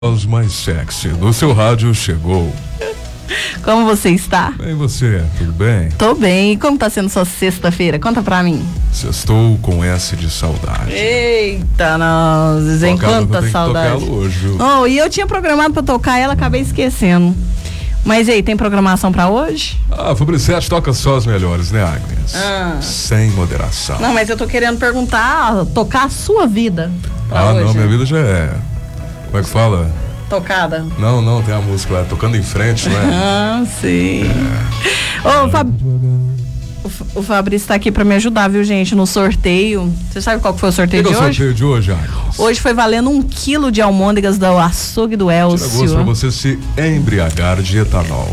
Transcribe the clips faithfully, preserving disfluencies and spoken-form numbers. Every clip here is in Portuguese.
Voz mais sexy do seu rádio chegou. Como você está? Bem, você, tudo bem? Tô bem. E como tá sendo sua sexta-feira? Conta pra mim. Sextou com S de saudade. Eita, nós, hein? Quanta saudade. Hoje, viu? Oh, e eu tinha programado pra tocar ela, acabei esquecendo. Mas e aí, tem programação pra hoje? Ah, Fabricete toca só as melhores, né, Agnes? Ah. Sem moderação. Não, mas eu tô querendo perguntar, tocar a sua vida pra Ah, hoje. não, minha vida já é... Como é que fala? Tocada. Não, não, tem a música lá, Tocando em Frente, né? Ah, sim. Ô, é. oh, Fab... o, o Fabrício tá aqui pra me ajudar, viu, gente, no sorteio. Você sabe qual que foi o sorteio que de que é hoje? o sorteio de hoje, Agnes? Hoje foi valendo um quilo de almôndegas do açougue do Elcio. Tira gosto pra você se embriagar de etanol.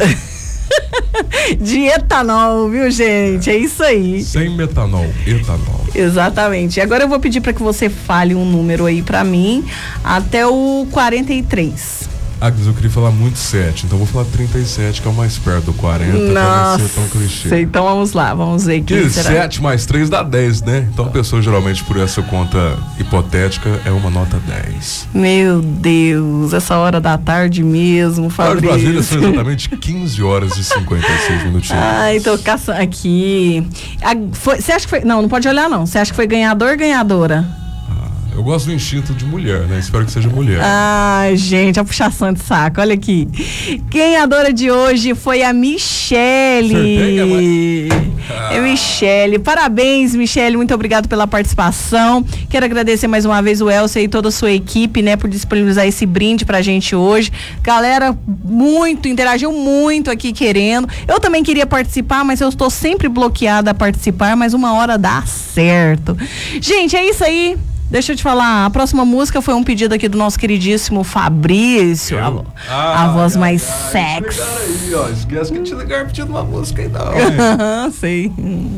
De etanol, viu, gente? É isso aí. Sem metanol, etanol. Exatamente. Agora eu vou pedir para que você fale um número aí para mim até o quarenta e três. Agnes, eu queria falar muito sete, então eu vou falar trinta e sete, que é o mais perto do quarenta. Nossa, pra não ser tão clichê. Então vamos lá, vamos ver aqui. Que sete mais três dá dez, né? Então a pessoa geralmente por essa conta hipotética é uma nota dez. Meu Deus, essa hora da tarde mesmo, Fabrício. Agora de Brasília são exatamente quinze horas e cinquenta e seis minutinhos. Ai, tô caçando aqui. Você acha que foi... Não, não pode olhar não. Você acha que foi ganhador ou ganhadora? Eu gosto do instinto de mulher, né? Espero que seja mulher. Ai, gente, a puxação de saco, olha aqui. Ganhadora de hoje foi a Michele. Sorteio, ah. É Michele. Parabéns, Michele, muito obrigado pela participação. Quero agradecer mais uma vez o Elcio e toda a sua equipe, né, por disponibilizar esse brinde pra gente hoje. Galera, muito, interagiu muito aqui querendo. Eu também queria participar, mas eu estou sempre bloqueada a participar, mas uma hora dá certo. Gente, é isso aí. Deixa eu te falar, a próxima música foi um pedido aqui do nosso queridíssimo Fabrício, a, ah, a voz ah, mais ah, sexy. Aí, ó, esquece que te ligaram pedindo uma música aí não. Sei.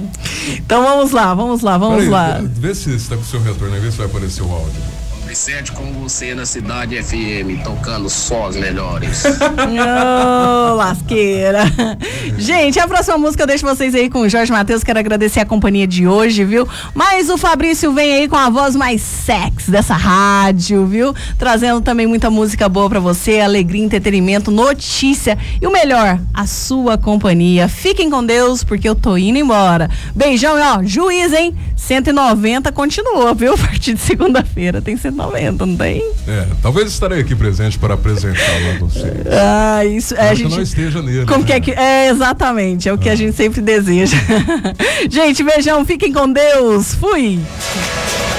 Então vamos lá, vamos lá, vamos aí, lá. Vê se está com o seu retorno, vê se vai aparecer o áudio. Vicente com você na Cidade F M, tocando só as melhores. Ô, oh, lasqueira. Gente, a próxima música eu deixo vocês aí com o Jorge Mateus. Quero agradecer a companhia de hoje, viu? Mas o Fabrício vem aí com a voz mais sexy dessa rádio, viu? Trazendo também muita música boa pra você, alegria, entretenimento, notícia e o melhor, a sua companhia. Fiquem com Deus, porque eu tô indo embora. Beijão e ó, juiz, hein? cento e noventa continua, viu? A partir de segunda-feira tem cento e noventa, não tem? É, talvez estarei aqui presente para apresentá-lo a vocês. Ah, isso é. A gente não esteja nele. Como né? que é que. É, exatamente, é o que ah. a gente sempre deseja. Gente, beijão, fiquem com Deus. Fui!